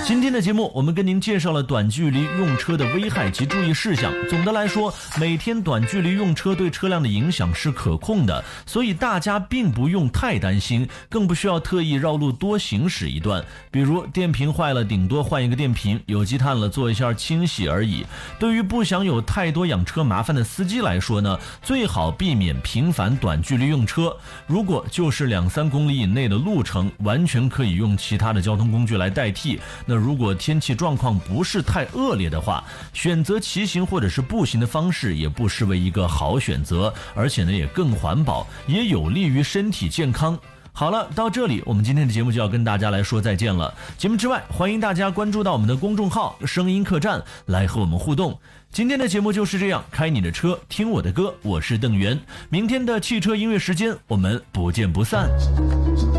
今天的节目我们跟您介绍了短距离用车的危害及注意事项。总的来说，每天短距离用车对车辆的影响是可控的，所以大家并不用太担心，更不需要特意绕路多行驶一段。比如电瓶坏了，顶多换一个电瓶，有积碳了做一下清洗而已。对于不想有太多养车麻烦的司机来说呢，最好避免频繁短距离用车。如果就是2-3公里以内的路程，完全可以用其他的交通工具来代替。那如果天气状况不是太恶劣的话，选择骑行或者是步行的方式也不失为一个好选择，而且呢也更环保，也有利于身体健康。好了，到这里我们今天的节目就要跟大家来说再见了。节目之外，欢迎大家关注到我们的公众号声音客栈来和我们互动。今天的节目就是这样，开你的车听我的歌，我是邓源。明天的汽车音乐时间我们不见不散。